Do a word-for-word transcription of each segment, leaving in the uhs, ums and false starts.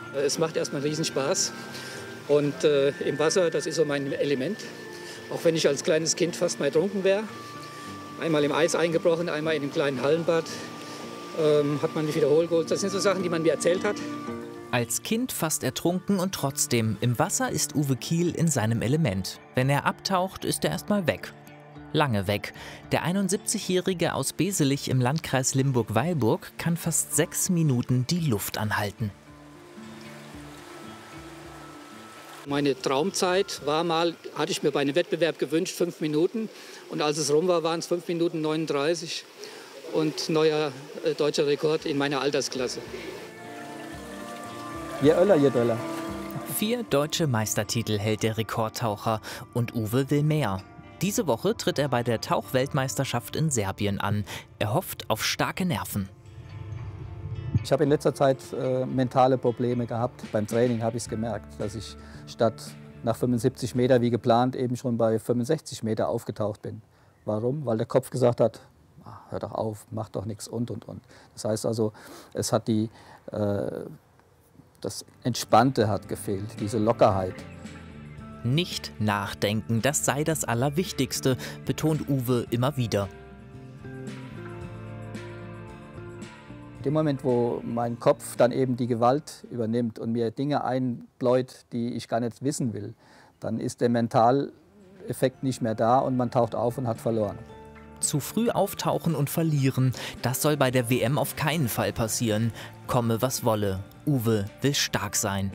Es macht erstmal riesen Spaß. Und äh, im Wasser, das ist so mein Element. Auch wenn ich als kleines Kind fast mal ertrunken wäre. Einmal im Eis eingebrochen, einmal in einem kleinen Hallenbad. Ähm, hat man mich wieder hochgeholt. Das sind so Sachen, die man mir erzählt hat. Als Kind fast ertrunken und trotzdem, im Wasser ist Uwe Kiel in seinem Element. Wenn er abtaucht, ist er erstmal weg. Lange weg. Der einundsiebzigjährige aus Beselich im Landkreis Limburg-Weilburg kann fast sechs Minuten die Luft anhalten. Meine Traumzeit war mal, hatte ich mir bei einem Wettbewerb gewünscht, fünf Minuten. Und als es rum war, waren es fünf Minuten neununddreißig und neuer äh, deutscher Rekord in meiner Altersklasse. Je öller, je doller. Vier deutsche Meistertitel hält der Rekordtaucher und Uwe will mehr. Diese Woche tritt er bei der Tauchweltmeisterschaft in Serbien an. Er hofft auf starke Nerven. Ich habe in letzter Zeit äh, mentale Probleme gehabt. Beim Training habe ich es gemerkt, dass ich statt nach fünfundsiebzig Meter wie geplant eben schon bei fünfundsechzig Meter aufgetaucht bin. Warum? Weil der Kopf gesagt hat, ah, hör doch auf, mach doch nichts und und und. Das heißt also, es hat die, äh, das Entspannte hat gefehlt, diese Lockerheit. Nicht nachdenken, das sei das Allerwichtigste, betont Uwe immer wieder. In dem Moment, wo mein Kopf dann eben die Gewalt übernimmt und mir Dinge einbläut, die ich gar nicht wissen will, dann ist der Mentaleffekt nicht mehr da und man taucht auf und hat verloren. Zu früh auftauchen und verlieren, das soll bei der W M auf keinen Fall passieren. Komme, was wolle. Uwe will stark sein.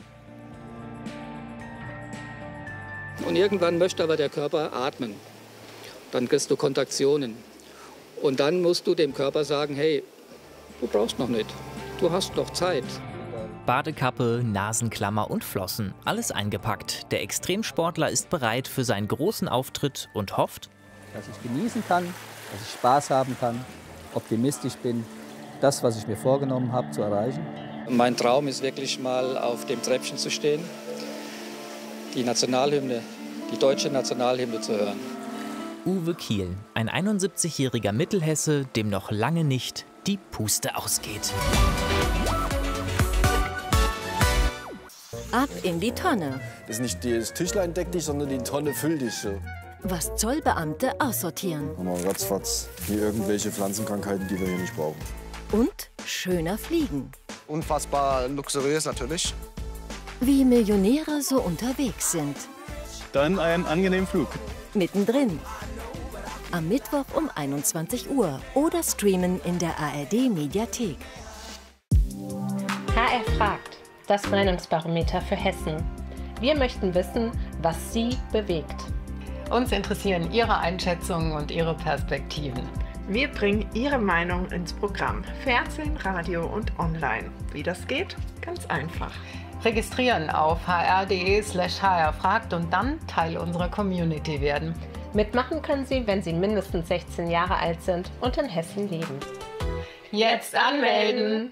Und irgendwann möchte aber der Körper atmen. Dann kriegst du Kontraktionen. Und dann musst du dem Körper sagen, hey, du brauchst noch nicht, du hast noch Zeit. Badekappe, Nasenklammer und Flossen, alles eingepackt. Der Extremsportler ist bereit für seinen großen Auftritt und hofft, dass ich genießen kann, dass ich Spaß haben kann, optimistisch bin, das, was ich mir vorgenommen habe, zu erreichen. Mein Traum ist wirklich mal auf dem Treppchen zu stehen, die Nationalhymne, die deutsche Nationalhymne zu hören. Uwe Kiel, ein einundsiebzigjähriger Mittelhesse, dem noch lange nicht die Puste ausgeht. Ab in die Tonne. Das ist nicht das Tischlein deck dich, sondern die Tonne füllt dich so. Was Zollbeamte aussortieren. Haben wir ratzfatz wie irgendwelche Pflanzenkrankheiten, die wir hier nicht brauchen. Und schöner fliegen. Unfassbar luxuriös natürlich. Wie Millionäre so unterwegs sind. Dann einen angenehmen Flug. Mittendrin. Am Mittwoch um einundzwanzig Uhr oder streamen in der A R D-Mediathek. H R fragt, das Meinungsbarometer für Hessen. Wir möchten wissen, was Sie bewegt. Uns interessieren Ihre Einschätzungen und Ihre Perspektiven. Wir bringen Ihre Meinung ins Programm. Fernsehen, Radio und online. Wie das geht? Ganz einfach. Registrieren auf h r punkt d e slash h r fragt und dann Teil unserer Community werden. Mitmachen können Sie, wenn Sie mindestens sechzehn Jahre alt sind und in Hessen leben. Jetzt anmelden!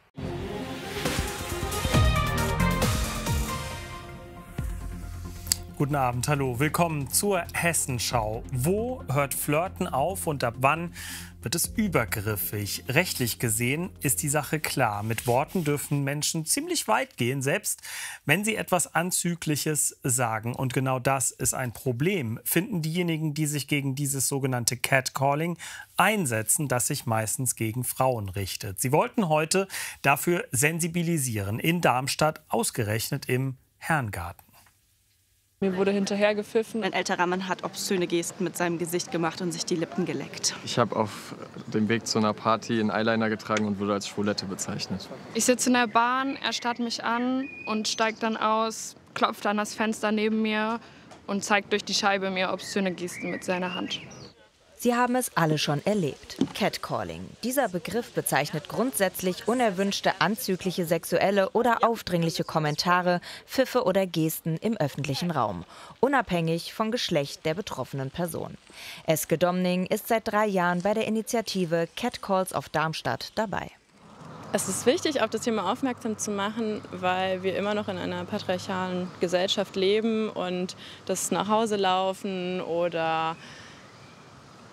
Guten Abend, hallo, willkommen zur Hessenschau. Wo hört Flirten auf und ab wann wird es übergriffig? Rechtlich gesehen ist die Sache klar. Mit Worten dürfen Menschen ziemlich weit gehen, selbst wenn sie etwas Anzügliches sagen. Und genau das ist ein Problem, finden diejenigen, die sich gegen dieses sogenannte Catcalling einsetzen, das sich meistens gegen Frauen richtet. Sie wollten heute dafür sensibilisieren, in Darmstadt, ausgerechnet im Herrengarten. Mir wurde hinterher gepfiffen. Ein älterer Mann hat obszöne Gesten mit seinem Gesicht gemacht und sich die Lippen geleckt. Ich habe auf dem Weg zu einer Party einen Eyeliner getragen und wurde als Schwulette bezeichnet. Ich sitze in der Bahn, er starrt mich an und steigt dann aus, klopft an das Fenster neben mir und zeigt durch die Scheibe mir obszöne Gesten mit seiner Hand. Sie haben es alle schon erlebt. Catcalling. Dieser Begriff bezeichnet grundsätzlich unerwünschte, anzügliche sexuelle oder aufdringliche Kommentare, Pfiffe oder Gesten im öffentlichen Raum, unabhängig vom Geschlecht der betroffenen Person. Eske Domning ist seit drei Jahren bei der Initiative Catcalls of Darmstadt dabei. Es ist wichtig, auf das Thema aufmerksam zu machen, weil wir immer noch in einer patriarchalen Gesellschaft leben und das Nachhauselaufen oder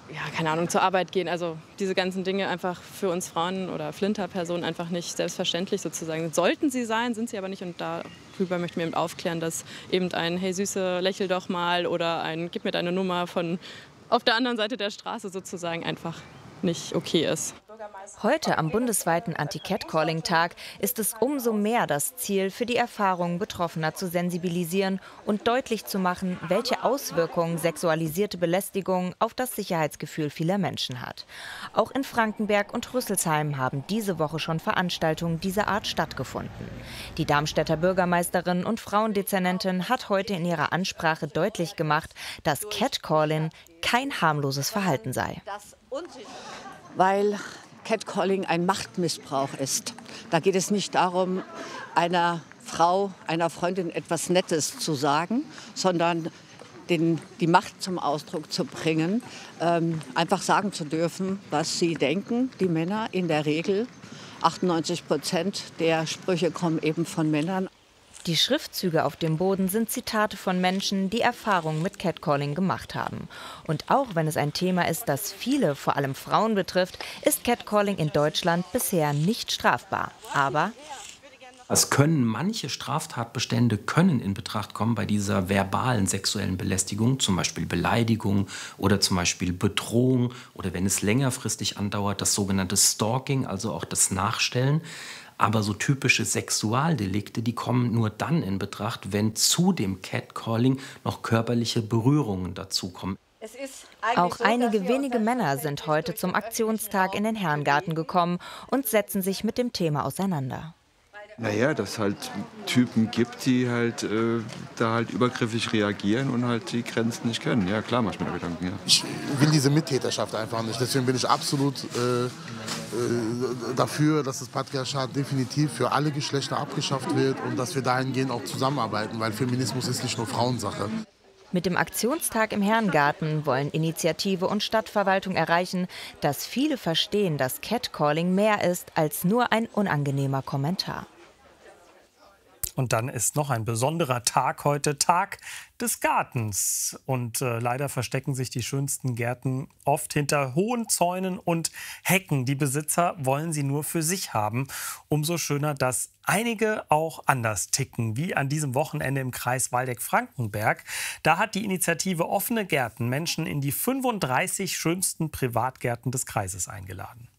ja, keine Ahnung, zur Arbeit gehen. Also diese ganzen Dinge einfach für uns Frauen oder Flinterpersonen einfach nicht selbstverständlich sozusagen. Sollten sie sein, sind sie aber nicht. Und darüber möchten wir eben aufklären, dass eben ein Hey Süße, lächel doch mal oder ein Gib mir deine Nummer von auf der anderen Seite der Straße sozusagen einfach nicht okay ist. Heute am bundesweiten Anti-Catcalling-Tag ist es umso mehr das Ziel, für die Erfahrungen Betroffener zu sensibilisieren und deutlich zu machen, welche Auswirkungen sexualisierte Belästigung auf das Sicherheitsgefühl vieler Menschen hat. Auch in Frankenberg und Rüsselsheim haben diese Woche schon Veranstaltungen dieser Art stattgefunden. Die Darmstädter Bürgermeisterin und Frauendezernentin hat heute in ihrer Ansprache deutlich gemacht, dass Catcalling kein harmloses Verhalten sei. Weil Catcalling ein Machtmissbrauch ist. Da geht es nicht darum, einer Frau, einer Freundin etwas Nettes zu sagen, sondern den, die Macht zum Ausdruck zu bringen, ähm, einfach sagen zu dürfen, was sie denken. Die Männer in der Regel, achtundneunzig Prozent der Sprüche kommen eben von Männern. Die Schriftzüge auf dem Boden sind Zitate von Menschen, die Erfahrungen mit Catcalling gemacht haben. Und auch wenn es ein Thema ist, das viele, vor allem Frauen betrifft, ist Catcalling in Deutschland bisher nicht strafbar. Aber es können manche Straftatbestände können in Betracht kommen bei dieser verbalen sexuellen Belästigung, zum Beispiel Beleidigung oder zum Beispiel Bedrohung oder wenn es längerfristig andauert, das sogenannte Stalking, also auch das Nachstellen. Aber so typische Sexualdelikte, die kommen nur dann in Betracht, wenn zu dem Catcalling noch körperliche Berührungen dazukommen. Auch einige wenige Männer sind heute zum Aktionstag in den Herrengarten gekommen und setzen sich mit dem Thema auseinander. Naja, dass es halt Typen gibt, die halt äh, da halt übergriffig reagieren und halt die Grenzen nicht kennen. Ja, klar, mach ich mir da Gedanken, ja. Ich will diese Mittäterschaft einfach nicht. Deswegen bin ich absolut äh, äh, dafür, dass das Patriarchat definitiv für alle Geschlechter abgeschafft wird und dass wir dahingehend auch zusammenarbeiten, weil Feminismus ist nicht nur Frauensache. Mit dem Aktionstag im Herrengarten wollen Initiative und Stadtverwaltung erreichen, dass viele verstehen, dass Catcalling mehr ist als nur ein unangenehmer Kommentar. Und dann ist noch ein besonderer Tag heute, Tag des Gartens. Und äh, leider verstecken sich die schönsten Gärten oft hinter hohen Zäunen und Hecken. Die Besitzer wollen sie nur für sich haben. Umso schöner, dass einige auch anders ticken, wie an diesem Wochenende im Kreis Waldeck-Frankenberg. Da hat die Initiative Offene Gärten Menschen in die fünfunddreißig schönsten Privatgärten des Kreises eingeladen.